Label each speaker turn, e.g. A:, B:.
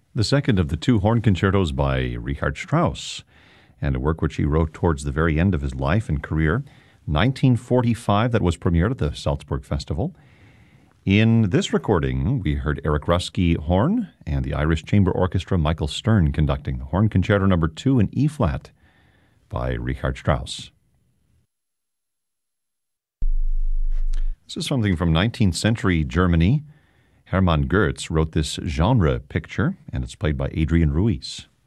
A: The second of the two horn concertos by Richard Strauss, and a work which he wrote towards the very end of his life and career. 1945, that was premiered at the Salzburg Festival. In this recording, we heard Eric Ruski horn and the Irish Chamber Orchestra, Michael Stern, conducting the Horn Concerto No. 2 in E-flat by Richard Strauss. This is something from 19th century Germany. Hermann Goetz wrote this genre picture, and it's played by Adrian Ruiz.